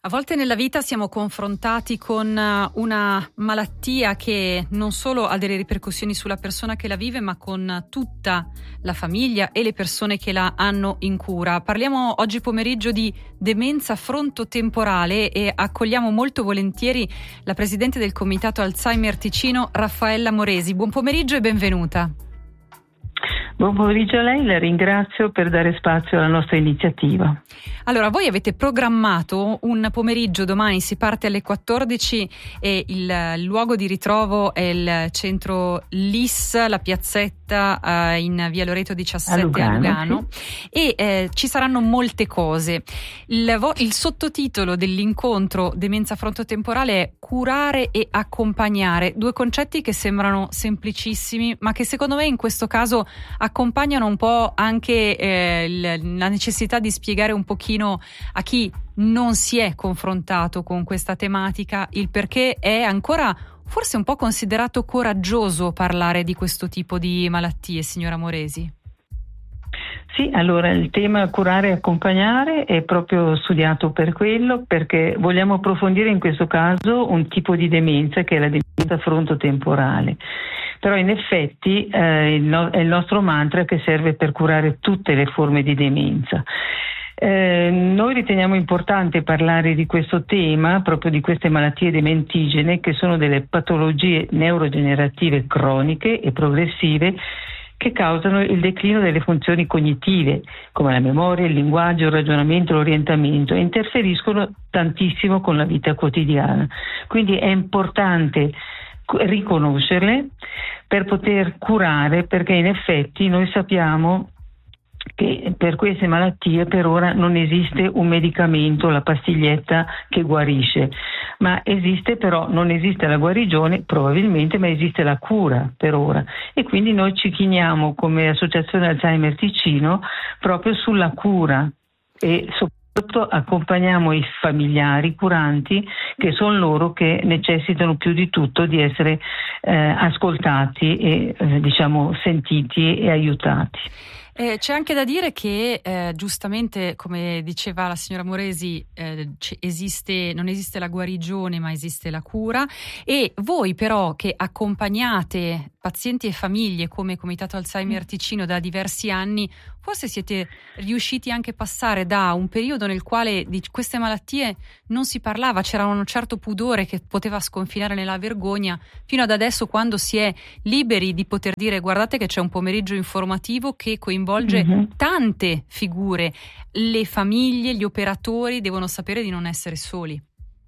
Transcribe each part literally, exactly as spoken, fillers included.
A volte nella vita siamo confrontati con una malattia che non solo ha delle ripercussioni sulla persona che la vive, ma con tutta la famiglia e le persone che la hanno in cura. Parliamo oggi pomeriggio di demenza frontotemporale e accogliamo molto volentieri la presidente del Comitato Alzheimer Ticino, Raffaella Moresi. Buon pomeriggio e benvenuta. Buon pomeriggio a lei, la ringrazio per dare spazio alla nostra iniziativa. Allora, voi avete programmato un pomeriggio, domani si parte alle quattordici e il, il luogo di ritrovo è il centro L I S, la piazzetta eh, in via Loreto diciassette a Lugano, a Lugano sì. e eh, ci saranno molte cose. Il, il sottotitolo dell'incontro Demenza frontotemporale è curare e accompagnare, due concetti che sembrano semplicissimi, ma che secondo me in questo caso accompagnano un po' anche eh, la necessità di spiegare un pochino a chi non si è confrontato con questa tematica il perché è ancora forse un po' considerato coraggioso parlare di questo tipo di malattie, signora Moresi. Sì, allora il tema curare e accompagnare è proprio studiato per quello, perché vogliamo approfondire in questo caso un tipo di demenza che è la demenza frontotemporale. Però in effetti eh, il no- è il nostro mantra che serve per curare tutte le forme di demenza. Eh, noi riteniamo importante parlare di questo tema, proprio di queste malattie dementigene, che sono delle patologie neurodegenerative croniche e progressive che causano il declino delle funzioni cognitive, come la memoria, il linguaggio, il ragionamento, l'orientamento, e interferiscono tantissimo con la vita quotidiana. Quindi è importante riconoscerle per poter curare, perché in effetti noi sappiamo che per queste malattie per ora non esiste un medicamento, la pastiglietta che guarisce, ma esiste però, non esiste la guarigione probabilmente, ma esiste la cura per ora, e quindi noi ci chiniamo come Associazione Alzheimer Ticino proprio sulla cura e soprattutto accompagniamo i familiari curanti, che sono loro che necessitano più di tutto di essere eh, ascoltati e eh, diciamo sentiti e aiutati. Eh, c'è anche da dire che eh, giustamente, come diceva la signora Moresi, eh, esiste, non esiste la guarigione ma esiste la cura, e voi però che accompagnate pazienti e famiglie come Comitato Alzheimer Ticino da diversi anni, forse siete riusciti anche a passare da un periodo nel quale di queste malattie non si parlava, c'era un certo pudore che poteva sconfinare nella vergogna, fino ad adesso, quando si è liberi di poter dire: guardate che c'è un pomeriggio informativo che coinvolge mm-hmm. tante figure, le famiglie, gli operatori devono sapere di non essere soli.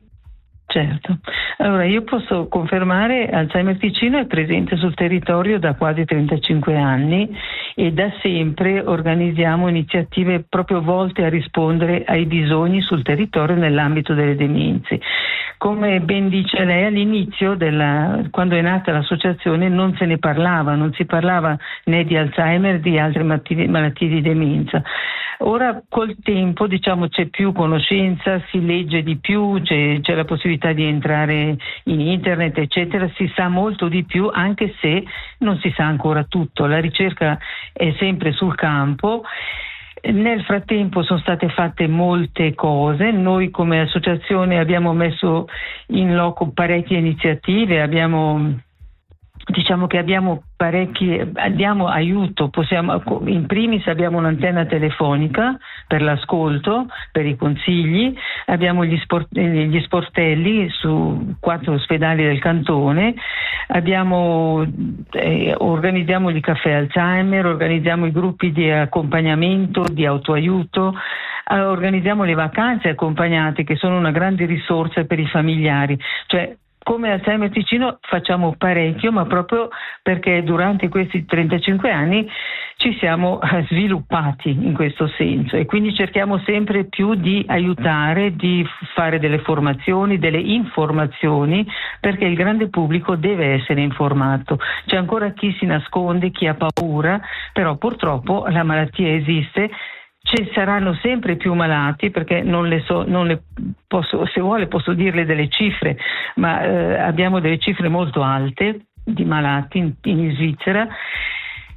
Certo, allora io posso confermare Alzheimer Ticino è presente sul territorio da quasi trentacinque anni e da sempre organizziamo iniziative proprio volte a rispondere ai bisogni sul territorio nell'ambito delle demenze. Come ben dice lei, all'inizio, della, quando è nata l'associazione, non se ne parlava, non si parlava né di Alzheimer né di altre malattie, malattie di demenza. Ora col tempo diciamo c'è più conoscenza, si legge di più, c'è, c'è la possibilità di entrare in internet eccetera, si sa molto di più, anche se non si sa ancora tutto, la ricerca è sempre sul campo. Nel frattempo sono state fatte molte cose, noi come associazione abbiamo messo in loco parecchie iniziative, abbiamo diciamo che abbiamo parecchi, diamo aiuto, possiamo, in primis abbiamo un'antenna telefonica per l'ascolto, per i consigli, abbiamo gli, sport, gli sportelli su quattro ospedali del cantone, abbiamo, eh, organizziamo i caffè Alzheimer, organizziamo i gruppi di accompagnamento, di autoaiuto, eh, organizziamo le vacanze accompagnate, che sono una grande risorsa per i familiari, cioè come Alzheimer Ticino facciamo parecchio, ma proprio perché durante questi trentacinque anni ci siamo sviluppati in questo senso, e quindi cerchiamo sempre più di aiutare, di fare delle formazioni, delle informazioni, perché il grande pubblico deve essere informato. C'è ancora chi si nasconde, chi ha paura, però purtroppo la malattia esiste. Ci saranno sempre più malati, perché non le so, non le posso, se vuole posso dirle delle cifre, ma eh, abbiamo delle cifre molto alte di malati in, in Svizzera,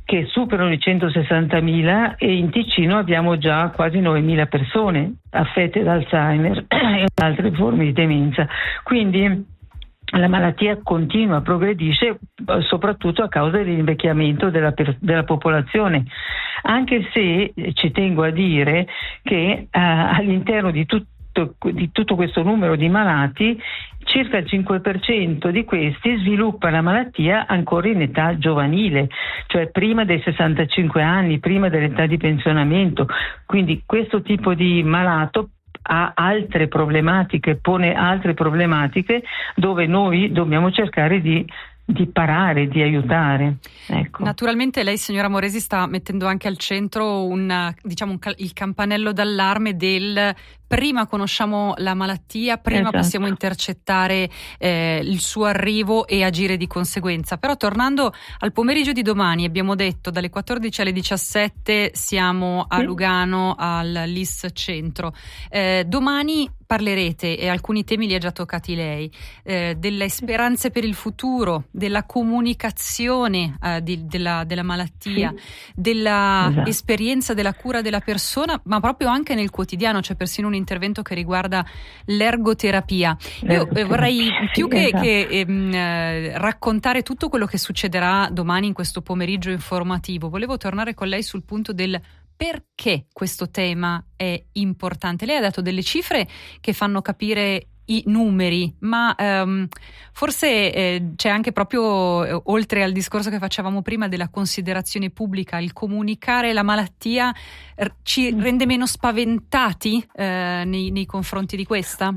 che superano i centosessantamila, e in Ticino abbiamo già quasi novemila persone affette da Alzheimer e altre forme di demenza. Quindi la malattia continua, progredisce soprattutto a causa dell'invecchiamento della, della popolazione, anche se ci tengo a dire che uh, all'interno di tutto di tutto questo numero di malati, circa il cinque per cento di questi sviluppa la malattia ancora in età giovanile, cioè prima dei sessantacinque anni, prima dell'età di pensionamento. Quindi questo tipo di malato ha altre problematiche, pone altre problematiche dove noi dobbiamo cercare di di parare, di aiutare. Ecco. Naturalmente lei, signora Moresi, sta mettendo anche al centro un, diciamo, un, il campanello d'allarme del prima conosciamo la malattia, prima esatto. possiamo intercettare eh, il suo arrivo e agire di conseguenza. Però tornando al pomeriggio di domani, abbiamo detto dalle quattordici alle diciassette siamo a sì. Lugano al L I S Centro. Eh, domani parlerete, e alcuni temi li ha già toccati lei, eh, delle speranze per il futuro, della comunicazione eh, di, della, della malattia, sì. della esatto. esperienza della cura della persona, ma proprio anche nel quotidiano. C'è persino un intervento che riguarda l'ergoterapia. Io eh, vorrei più sì, che, esatto. che ehm, eh, raccontare tutto quello che succederà domani in questo pomeriggio informativo, volevo tornare con lei sul punto del perché questo tema è importante. Lei ha dato delle cifre che fanno capire i numeri, ma ehm, forse eh, c'è anche proprio, eh, oltre al discorso che facevamo prima della considerazione pubblica, il comunicare la malattia r- ci rende meno spaventati eh, nei, nei confronti di questa?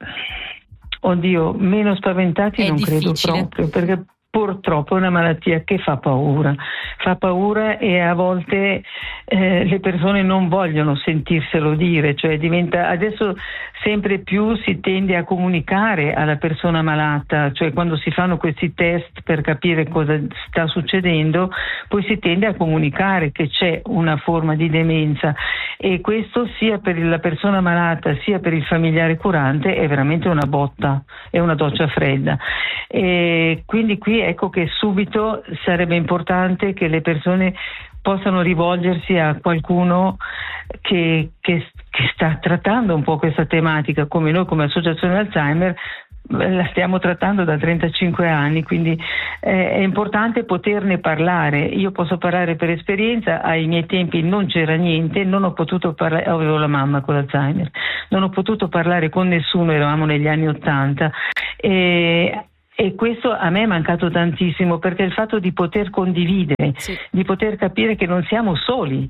Oddio, meno spaventati è non difficile. credo proprio, perché purtroppo è una malattia che fa paura, fa paura e a volte eh, le persone non vogliono sentirselo dire, cioè diventa, adesso sempre più si tende a comunicare alla persona malata, cioè quando si fanno questi test per capire cosa sta succedendo, poi si tende a comunicare che c'è una forma di demenza, e questo sia per la persona malata sia per il familiare curante è veramente una botta, è una doccia fredda. E quindi qui ecco che subito sarebbe importante che le persone possano rivolgersi a qualcuno che, che, che sta trattando un po' questa tematica, come noi come Associazione Alzheimer la stiamo trattando da trentacinque anni, quindi eh, è importante poterne parlare. Io posso parlare per esperienza, ai miei tempi non c'era niente, non ho potuto parlare, avevo la mamma con l'Alzheimer, non ho potuto parlare con nessuno, eravamo negli anni Ottanta, e E questo a me è mancato tantissimo, perché il fatto di poter condividere, sì. di poter capire che non siamo soli,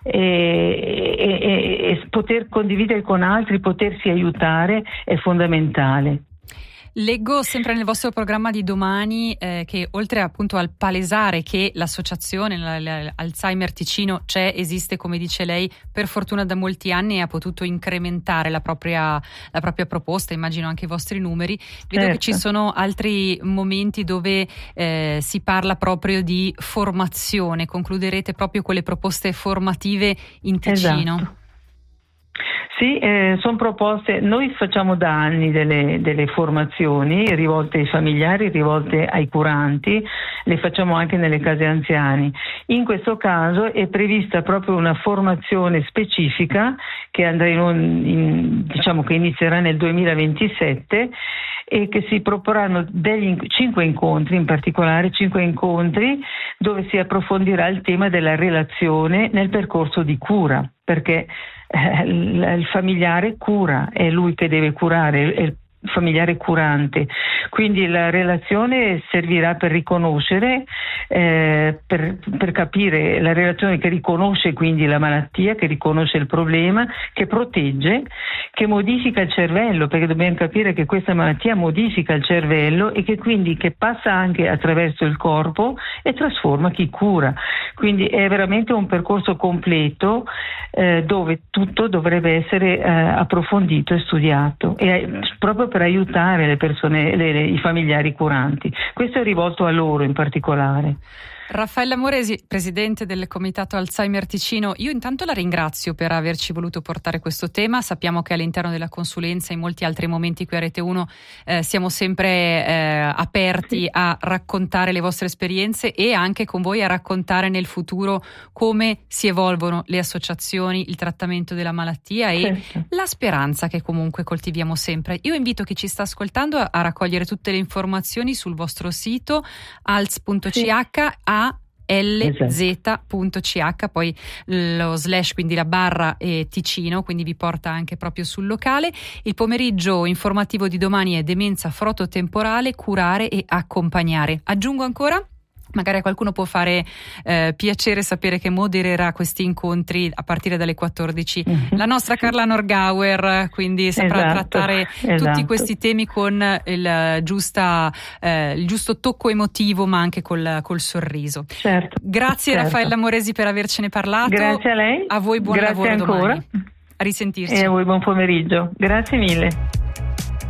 e, e, e, e poter condividere con altri, potersi aiutare è fondamentale. Leggo sempre nel vostro programma di domani eh, che oltre appunto al palesare che l'associazione Alzheimer Ticino c'è, esiste, come dice lei, per fortuna da molti anni, e ha potuto incrementare la propria, la propria proposta, immagino anche i vostri numeri. Vedo certo. che ci sono altri momenti dove eh, si parla proprio di formazione, concluderete proprio con le proposte formative in Ticino. Esatto. Sì, eh, sono proposte, noi facciamo da anni delle, delle formazioni rivolte ai familiari, rivolte ai curanti, le facciamo anche nelle case anziani. In questo caso è prevista proprio una formazione specifica che andrà in, in, diciamo che inizierà nel duemilaventisette, e che si proporranno degli cinque incontri, in particolare cinque incontri dove si approfondirà il tema della relazione nel percorso di cura, perché eh, il familiare cura, è lui che deve curare, è il familiare curante, quindi la relazione servirà per riconoscere, eh, per, per capire la relazione che riconosce quindi la malattia, che riconosce il problema, che protegge, che modifica il cervello, perché dobbiamo capire che questa malattia modifica il cervello e che quindi che passa anche attraverso il corpo e trasforma chi cura. Quindi è veramente un percorso completo eh, dove tutto dovrebbe essere eh, approfondito e studiato, e eh, proprio per aiutare le persone, le, le, i familiari curanti. Questo è rivolto a loro in particolare. Raffaella Moresi, presidente del Comitato Alzheimer Ticino, io intanto la ringrazio per averci voluto portare questo tema. Sappiamo che all'interno della consulenza e in molti altri momenti qui a Rete uno eh, siamo sempre eh, aperti a raccontare le vostre esperienze e anche con voi a raccontare nel futuro come si evolvono le associazioni, il trattamento della malattia e certo. la speranza che comunque coltiviamo sempre. Io invito chi ci sta ascoltando a, a raccogliere tutte le informazioni sul vostro sito alz punto c h a l z punto c h, poi lo slash, quindi la barra e Ticino, quindi vi porta anche proprio sul locale. Il pomeriggio informativo di domani è demenza frototemporale, curare e accompagnare. Aggiungo ancora, magari a qualcuno può fare eh, piacere sapere che modererà questi incontri a partire dalle quattordici mm-hmm. la nostra Carla Norgauer, quindi saprà esatto, trattare esatto. tutti questi temi con il, giusta, eh, il giusto tocco emotivo, ma anche col, col sorriso. Certo, grazie certo. Raffaella Moresi per avercene parlato. Grazie a lei. A voi buon grazie lavoro ancora. domani. A risentirci. E a voi buon pomeriggio. Grazie mille.